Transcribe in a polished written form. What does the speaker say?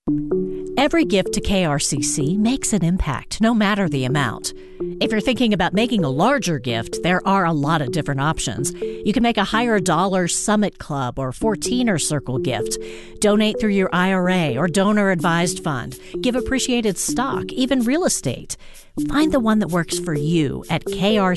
Every gift to KRCC makes an impact, no matter the amount. If you're thinking about making a larger gift, there are a lot of different options. You can make a higher dollar Summit Club or 14er Circle gift. Donate through your IRA or donor advised fund. Give appreciated stock, even real estate. Find the one that works for you at KRCC.